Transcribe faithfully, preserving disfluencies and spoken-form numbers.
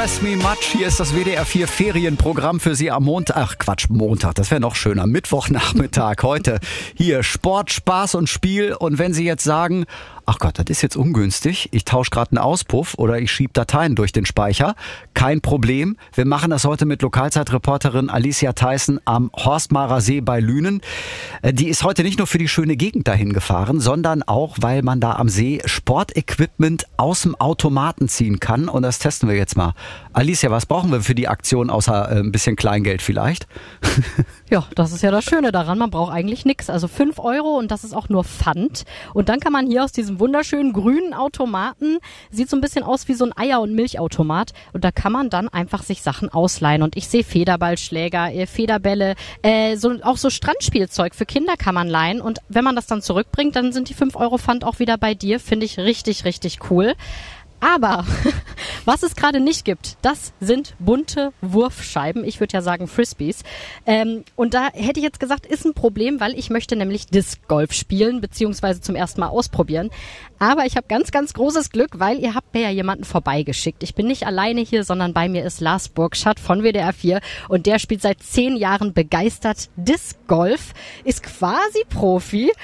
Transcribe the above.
Bless Me Much. Hier ist das W D R vier Ferienprogramm für Sie am Montag. Ach Quatsch, Montag, das wäre noch schöner. Mittwochnachmittag heute. Hier Sport, Spaß und Spiel. Und wenn Sie jetzt sagen, ach Gott, das ist jetzt ungünstig, ich tausche gerade einen Auspuff oder ich schiebe Dateien durch den Speicher, kein Problem. Wir machen das heute mit Lokalzeitreporterin Alicia Theissen am Horstmarer See bei Lünen. Die ist heute nicht nur für die schöne Gegend dahin gefahren, sondern auch, weil man da am See Sportequipment aus dem Automaten ziehen kann. Und das testen wir jetzt mal. Alicia, was brauchen wir für die Aktion, außer äh, ein bisschen Kleingeld vielleicht? Ja, das ist ja das Schöne daran. Man braucht eigentlich nichts. Also fünf Euro und das ist auch nur Pfand. Und dann kann man hier aus diesem wunderschönen grünen Automaten, sieht so ein bisschen aus wie so ein Eier- und Milchautomat. Und da kann man dann einfach sich Sachen ausleihen. Und ich sehe Federballschläger, äh, Federbälle, äh, so, auch so Strandspielzeug für Kinder kann man leihen. Und wenn man das dann zurückbringt, dann sind die fünf Euro Pfand auch wieder bei dir. Finde ich richtig, richtig cool. Aber was es gerade nicht gibt, das sind bunte Wurfscheiben. Ich würde ja sagen Frisbees. Ähm, und da hätte ich jetzt gesagt, ist ein Problem, weil ich möchte nämlich Disc Golf spielen, beziehungsweise zum ersten Mal ausprobieren. Aber ich habe ganz, ganz großes Glück, weil ihr habt mir ja jemanden vorbeigeschickt. Ich bin nicht alleine hier, sondern bei mir ist Lars Burgschat von W D R vier. Und der spielt seit zehn Jahren begeistert Disc Golf, ist quasi Profi.